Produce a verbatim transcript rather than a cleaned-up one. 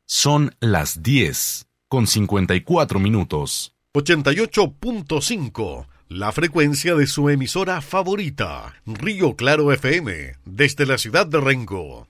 Son las diez con cincuenta y cuatro minutos. ochenta y ocho punto cinco, la frecuencia de su emisora favorita, Río Claro F M, desde la ciudad de Rengo.